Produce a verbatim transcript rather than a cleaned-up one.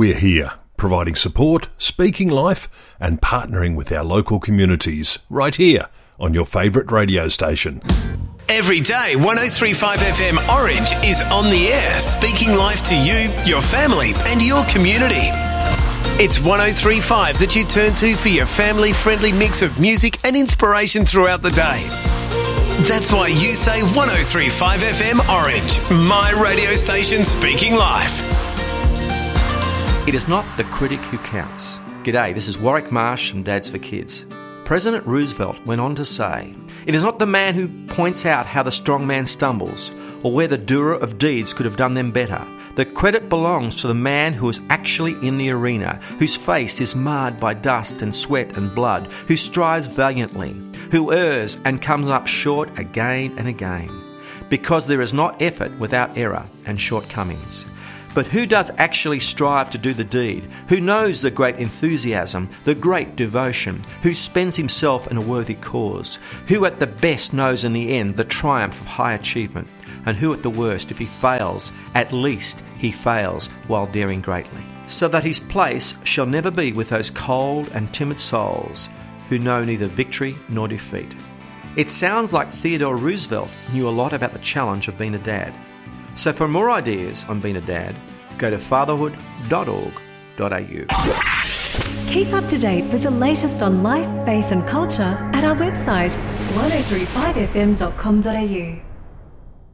We're here, providing support, speaking life, and partnering with our local communities, right here on your favourite radio station. Every day, one oh three point five F M Orange is on the air, speaking life to you, your family, and your community. It's one oh three point five that you turn to for your family-friendly mix of music and inspiration throughout the day. That's why you say one oh three point five F M Orange, my radio station speaking life. It is not the critic who counts. G'day, this is Warwick Marsh from Dads for Kids. President Roosevelt went on to say, "It is not the man who points out how the strong man stumbles, or where the doer of deeds could have done them better. The credit belongs to the man who is actually in the arena, whose face is marred by dust and sweat and blood, who strives valiantly, who errs and comes up short again and again. Because there is not effort without error and shortcomings. But who does actually strive to do the deed? Who knows the great enthusiasm, the great devotion? Who spends himself in a worthy cause? Who at the best knows in the end the triumph of high achievement? And who at the worst, if he fails, at least he fails while daring greatly? So that his place shall never be with those cold and timid souls who know neither victory nor defeat." It sounds like Theodore Roosevelt knew a lot about the challenge of being a dad. So for more ideas on being a dad, go to fatherhood dot org dot a u. Keep up to date with the latest on life, faith and culture at our website one oh three five f m dot com dot a u.